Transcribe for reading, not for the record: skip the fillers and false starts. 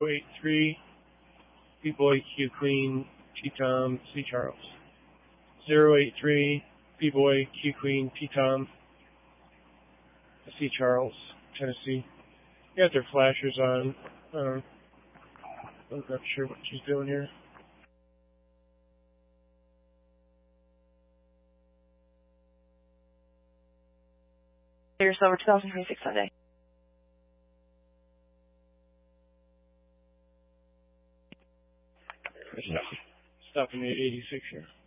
083, P-Boy, Q-Queen, T-Tom, C. Charles. 083, P-Boy, Q-Queen, T-Tom, C. Charles, Tennessee. Got their flashers on. I'm not sure what she's doing here. Your Silver 2026 Sunday. Stopping at 86 here.